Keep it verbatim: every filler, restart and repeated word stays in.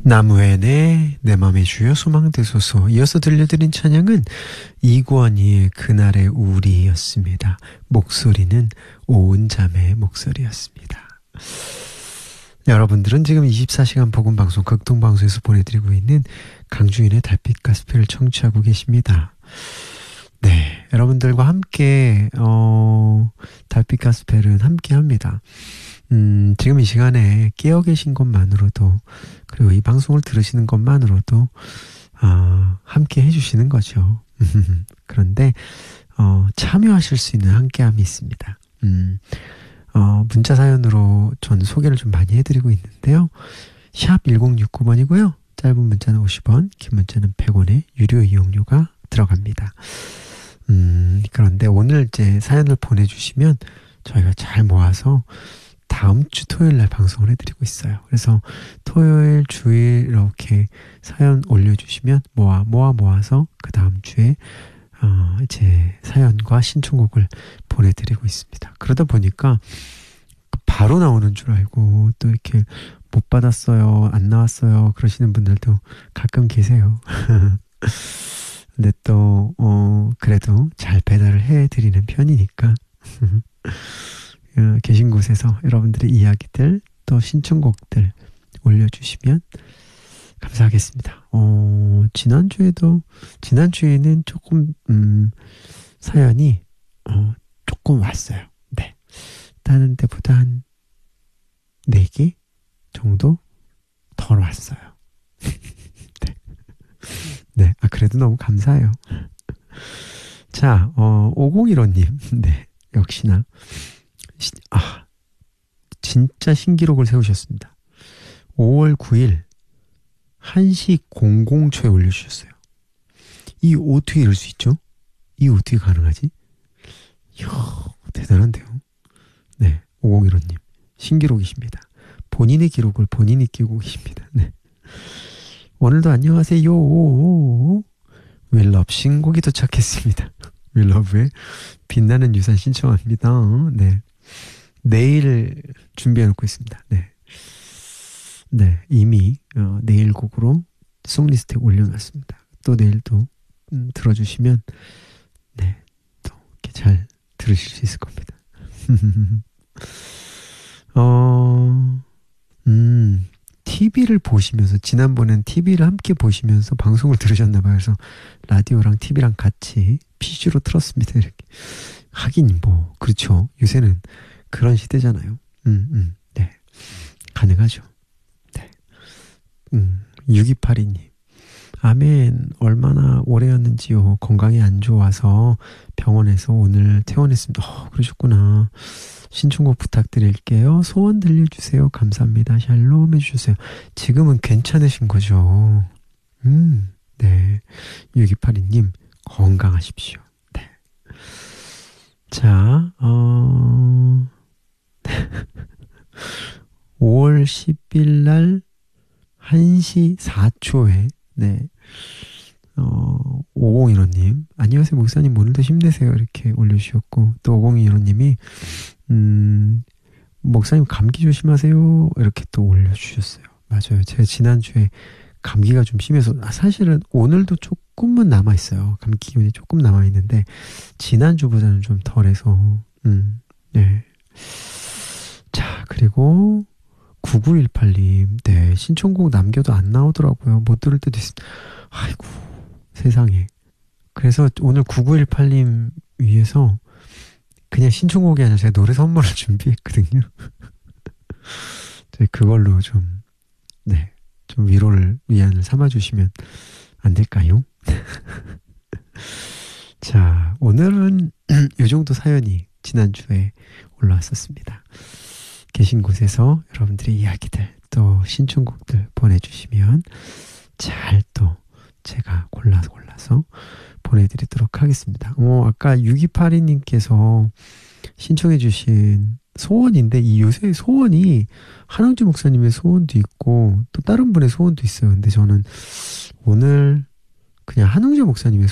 나무에네 내 맘에 주여 소망되소서. 이어서 들려드린 찬양은 이권희의 그날의 우리였습니다. 목소리는 오은자매의 목소리였습니다. 여러분들은 지금 이십사 시간 복음방송 극동방송에서 보내드리고 있는 강주인의 달빛 가스펠을 청취하고 계십니다. 네, 여러분들과 함께 어, 달빛 가스펠은 함께 합니다. 음, 지금 이 시간에 깨어 계신 것만으로도, 그리고 이 방송을 들으시는 것만으로도 어, 함께 해주시는 거죠. 그런데 어, 참여하실 수 있는 함께함이 있습니다. 음, 어, 문자 사연으로 전 소개를 좀 많이 해드리고 있는데요. 샵 일공육구 번이고요. 짧은 문자는 오십 원, 긴 문자는 백 원의 유료 이용료가 들어갑니다. 음, 그런데 오늘 이제 사연을 보내주시면 저희가 잘 모아서 다음 주 토요일 날 방송을 해드리고 있어요. 그래서 토요일, 주일 이렇게 사연 올려주시면 모아 모아 모아서 그 다음 주에 어, 이제 사연과 신청곡을 보내드리고 있습니다. 그러다 보니까 바로 나오는 줄 알고 또 이렇게 못 받았어요, 안 나왔어요 그러시는 분들도 가끔 계세요. 근데 또 어, 그래도 잘 배달을 해드리는 편이니까 어, 계신 곳에서 여러분들의 이야기들 또 신청곡들 올려주시면 감사하겠습니다. 어, 지난주에도 지난주에는 조금 음, 사연이 어, 조금 왔어요. 네, 다른 때보다 한 네 개 정도 덜 왔어요. 네. 네, 아, 그래도 너무 감사해요. 자, 어, 오공일오님, 네, 역시나 시, 아, 진짜 신기록을 세우셨습니다. 오월 구일 한 시 공공 초에 올려주셨어요. 이 어떻게 이럴 수 있죠? 이 어떻게 가능하지? 이야, 대단한데요. 네, 오공일오님 신기록이십니다. 본인의 기록을 본인이 끼고 계십니다. 네. 오늘도 안녕하세요. 윌럽 신곡이 도착했습니다. 윌럽의 빛나는 유산 신청합니다. 네, 내일 준비해놓고 있습니다. 네, 네, 이미 어, 내일 곡으로 송리스트에 올려놨습니다. 또 내일도 음, 들어주시면 네, 또 이렇게 잘 들으실 수 있을 겁니다. 어, 음, 티비를 보시면서, 지난번엔 티비를 함께 보시면서 방송을 들으셨나봐요. 그래서 라디오랑 티비랑 같이 피시로 틀었습니다. 이렇게. 하긴 뭐 그렇죠. 요새는 그런 시대잖아요. 음, 음, 네, 가능하죠. 네. 음, 육이팔이님 아멘. 얼마나 오래였는지요. 건강이 안 좋아서 병원에서 오늘 퇴원했습니다. 어, 그러셨구나. 신청곡 부탁드릴게요. 소원 들려주세요. 감사합니다. 샬롬 해주세요. 지금은 괜찮으신 거죠? 음, 네. 육이팔이님 건강하십시오. 네. 자, 어, 오월 십일 날 한 시 사 초에 네, 어, 오공일오님 안녕하세요 목사님, 오늘도 힘내세요 이렇게 올려주셨고, 또 오공일오님이 음, 목사님 감기 조심하세요 이렇게 또 올려주셨어요. 맞아요. 제가 지난주에 감기가 좀 심해서, 아, 사실은 오늘도 조금은 남아있어요. 감기 기운이 조금 남아있는데 지난주보다는 좀 덜해서 음, 네. 자, 그리고 구구일팔님 네, 신청곡 남겨도 안 나오더라고요. 못 들을 때도 있습니다. 아이고 세상에. 그래서 오늘 구구일팔님 위해서 그냥 신청곡이 아니라 제가 노래 선물을 준비했거든요. 그걸로 좀, 네, 좀 위로를, 위안을 삼아주시면 안 될까요? 자, 오늘은 이 정도 사연이 지난주에 올라왔었습니다. 계신 곳에서 여러분들의 이야기들 또 신청곡들 보내주시면 잘 또 제가 골라서 골라서 보내드리도록 하겠습니다. 어, 아까 육이팔이님께서 신청해 주신 소원인데, 이 요새 소원이 한흥주 목사님의 소원도 있고 또 다른 분의 소원도 있어요. 근데 저는 오늘 그냥 한흥주 목사님의